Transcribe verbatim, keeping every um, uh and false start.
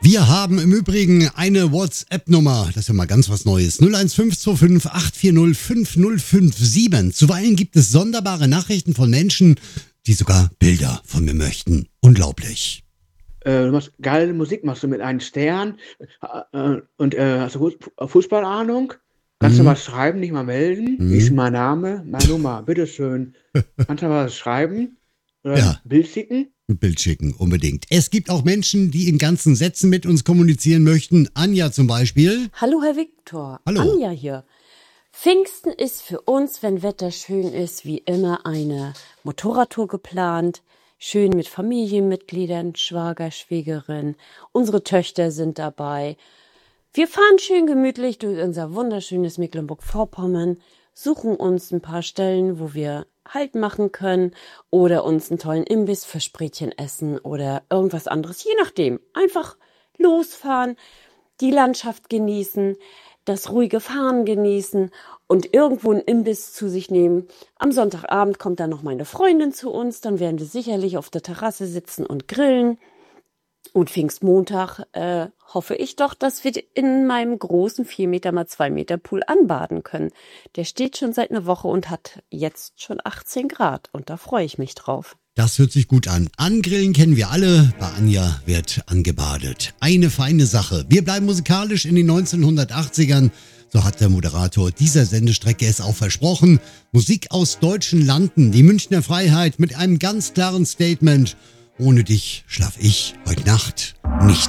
Wir haben im Übrigen eine WhatsApp-Nummer, das ist ja mal ganz was Neues, null eins fünf zwei fünf acht vier null fünf null fünf sieben. Zuweilen gibt es sonderbare Nachrichten von Menschen, die sogar Bilder von mir möchten. Unglaublich. Äh, du machst geile Musik, machst du mit einem Stern äh, äh, und äh, hast du Fu- Fußballahnung? Kannst du Mhm. was schreiben, nicht mal melden? Wie ist Mhm. mein Name? Meine Nummer, bitteschön. Kannst du was schreiben? Oder ein Ja, Bild schicken? ein Bild schicken, unbedingt. Es gibt auch Menschen, die in ganzen Sätzen mit uns kommunizieren möchten. Anja zum Beispiel. Hallo Herr Viktor, Hallo. Anja hier. Pfingsten ist für uns, wenn Wetter schön ist, wie immer eine Motorradtour geplant. Schön mit Familienmitgliedern, Schwager, Schwägerin. Unsere Töchter sind dabei. Wir fahren schön gemütlich durch unser wunderschönes Mecklenburg-Vorpommern, suchen uns ein paar Stellen, wo wir Halt machen können oder uns einen tollen Imbiss für Sprätchen essen oder irgendwas anderes, je nachdem. Einfach losfahren, die Landschaft genießen, das ruhige Fahren genießen und irgendwo einen Imbiss zu sich nehmen. Am Sonntagabend kommt dann noch meine Freundin zu uns, dann werden wir sicherlich auf der Terrasse sitzen und grillen. Und Pfingstmontag äh, hoffe ich doch, dass wir in meinem großen vier Meter mal zwei Meter Pool anbaden können. Der steht schon seit einer Woche und hat jetzt schon achtzehn Grad und da freue ich mich drauf. Das hört sich gut an. Angrillen kennen wir alle. Bei Anja wird angebadet. Eine feine Sache. Wir bleiben musikalisch in den neunzehnhundertachtzigern. So hat der Moderator dieser Sendestrecke es auch versprochen. Musik aus deutschen Landen. Die Münchner Freiheit mit einem ganz klaren Statement. Ohne dich schlaf ich heute Nacht nicht.